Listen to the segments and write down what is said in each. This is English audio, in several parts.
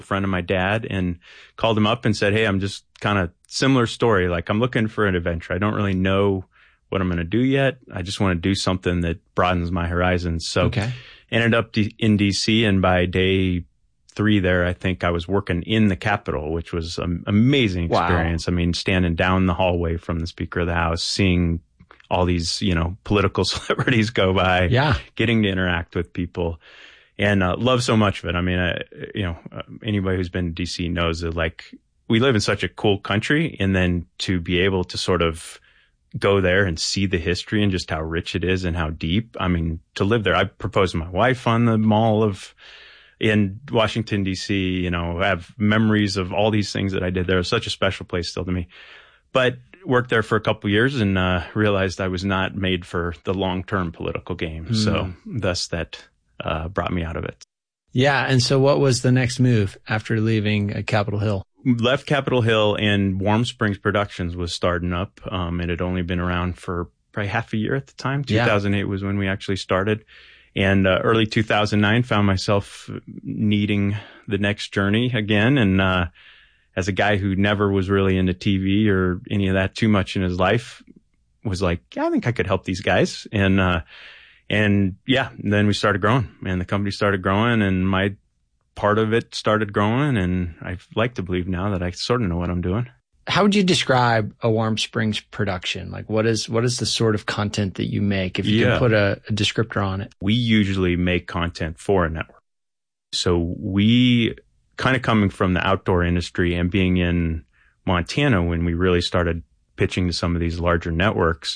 a friend of my dad, and called him up and said, hey, I'm just kind of similar story. Like, I'm looking for an adventure. I don't really know what I'm going to do yet. I just want to do something that broadens my horizons. So ended up in DC, and by day 3 there, I think I was working in the Capitol, which was an amazing experience. Wow. I mean, standing down the hallway from the Speaker of the House, seeing all these, political celebrities go by, getting to interact with people, and love so much of it. I mean, anybody who's been to DC knows that, like, we live in such a cool country, and then to be able to sort of go there and see the history and just how rich it is and how deep. I mean, to live there, I proposed to my wife on the mall in Washington, D.C., I have memories of all these things that I did there. It was such a special place still to me. But worked there for a couple of years and realized I was not made for the long-term political game. So thus that brought me out of it. Yeah. And so what was the next move after leaving Capitol Hill? Left Capitol Hill, and Warm Springs Productions was starting up. It had only been around for probably half a year at the time. 2008 was when we actually started. And early 2009, found myself needing the next journey again. And as a guy who never was really into TV or any of that too much in his life, was like, I think I could help these guys. And then we started growing, and the company started growing, and my part of it started growing. And I like to believe now that I sort of know what I'm doing. How would you describe a Warm Springs production? Like, what is the sort of content that you make, if you can put a descriptor on it? We usually make content for a network. So we, kind of coming from the outdoor industry and being in Montana when we really started pitching to some of these larger networks,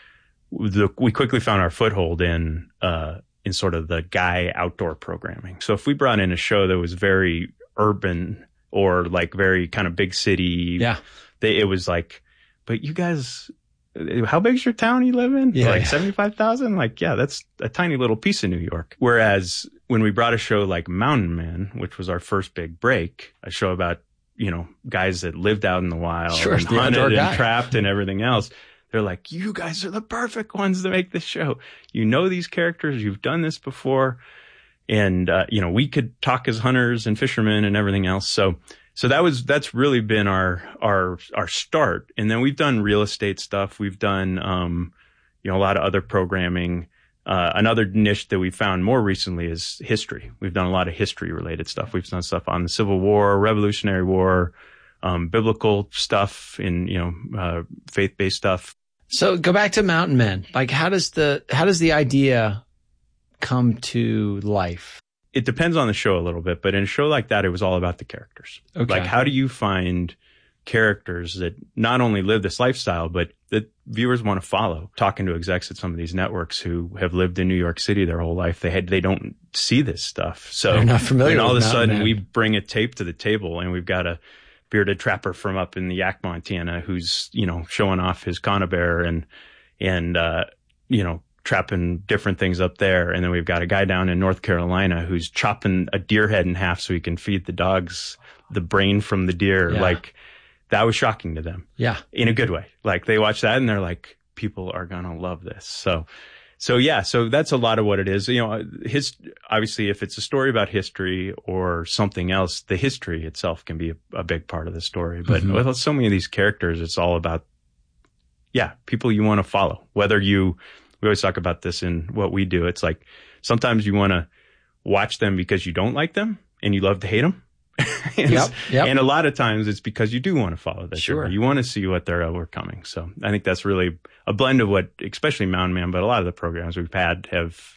we quickly found our foothold in sort of the guy outdoor programming. So if we brought in a show that was very urban or like very kind of big city, it was like, but you guys, how big's your town you live in? Like 75,000? Like, that's a tiny little piece of New York. Whereas when we brought a show like Mountain Man, which was our first big break, a show about, guys that lived out in the wild and hunted and trapped and everything else, they're like, you guys are the perfect ones to make this show. You know these characters, you've done this before. And, we could talk as hunters and fishermen and everything else. So that's really been our start. And then we've done real estate stuff. We've done, a lot of other programming. Another niche that we found more recently is history. We've done a lot of history related stuff. We've done stuff on the Civil War, Revolutionary War, biblical stuff, and, faith-based stuff. So go back to Mountain Men. Like, how does the idea come to life? It depends on the show a little bit, but in a show like that, it was all about the characters. Okay. Like, how do you find characters that not only live this lifestyle, but that viewers want to follow? Talking to execs at some of these networks who have lived in New York City their whole life, they don't see this stuff. So they're not familiar. And all of a sudden, Man. we bring a tape to the table, and we've got a bearded trapper from up in the Yak, Montana, who's showing off his conibear and trapping different things up there. And then we've got a guy down in North Carolina who's chopping a deer head in half so he can feed the dogs the brain from the deer. Yeah. Like, that was shocking to them. Yeah. In a good way. Like, they watch that and they're like, people are going to love this. So that's a lot of what it is. Obviously, if it's a story about history or something else, the history itself can be a big part of the story. But with so many of these characters, it's all about, people you want to follow. We always talk about this in what we do. It's like, sometimes you want to watch them because you don't like them and you love to hate them. Yep. And a lot of times it's because you do want to follow that. Sure. You want to see what they're overcoming. So I think that's really a blend of what, especially Mountain Man, but a lot of the programs we've had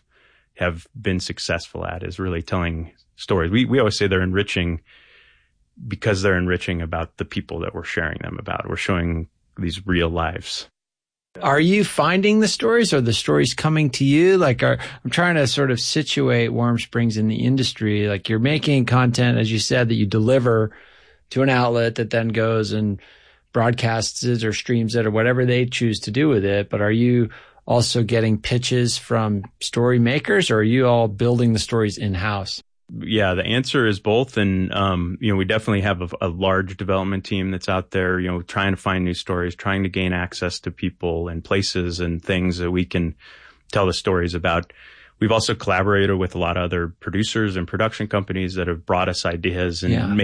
have been successful at, is really telling stories. We always say they're enriching because they're enriching about the people that we're sharing them about. We're showing these real lives. Are you finding the stories, or the stories coming to you? Like, I'm trying to sort of situate Warm Springs in the industry. Like, you're making content, as you said, that you deliver to an outlet that then goes and broadcasts it or streams it or whatever they choose to do with it. But are you also getting pitches from story makers, or are you all building the stories in-house? Yeah, the answer is both. And, we definitely have a large development team that's out there, trying to find new stories, trying to gain access to people and places and things that we can tell the stories about. We've also collaborated with a lot of other producers and production companies that have brought us ideas and made